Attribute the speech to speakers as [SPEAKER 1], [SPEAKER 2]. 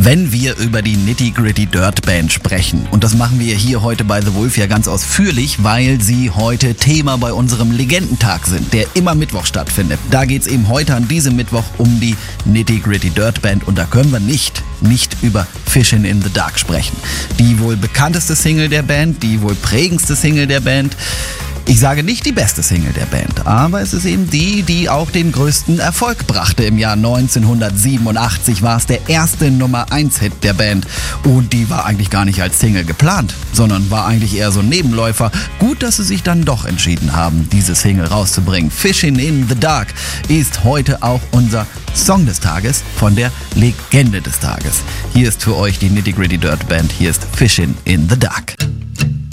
[SPEAKER 1] wenn wir über die Nitty Gritty Dirt Band sprechen. Und das machen wir hier heute bei The Wolf ja ganz ausführlich, weil sie heute Thema bei unserem Legendentag sind, der immer Mittwoch stattfindet. Da geht's eben heute an diesem Mittwoch um die Nitty Gritty Dirt Band und da können wir nicht über Fishin' in the Dark sprechen. Die wohl bekannteste Single der Band, die wohl prägendste Single der Band. Ich sage nicht die beste Single der Band, aber es ist eben die auch den größten Erfolg brachte. Im Jahr 1987 war es der erste Nummer-1-Hit der Band und die war eigentlich gar nicht als Single geplant, sondern war eigentlich eher so ein Nebenläufer. Gut, dass sie sich dann doch entschieden haben, diese Single rauszubringen. Fishin' in the Dark ist heute auch unser Song des Tages von der Legende des Tages. Hier ist für euch die Nitty Gritty Dirt Band, hier ist Fishin' in the Dark.